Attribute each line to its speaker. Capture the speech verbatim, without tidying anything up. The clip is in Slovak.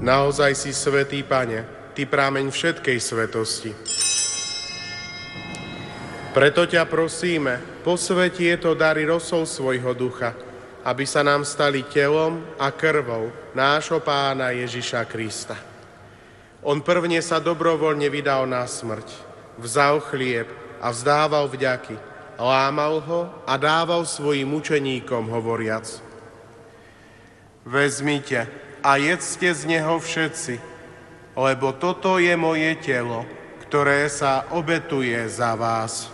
Speaker 1: Naozaj si svätý, Pane, Ty prámeň všetkej svetosti. Preto ťa prosíme, posväť tieto dary rosou svojho ducha, aby sa nám stali telom a krvou nášho Pána Ježiša Krista. On prvne sa dobrovoľne vydal na smrť, vzal chlieb a vzdával vďaky, lámal ho a dával svojim učeníkom hovoriac: Vezmite a jedzte z neho všetci, lebo toto je moje telo, ktoré sa obetuje za vás.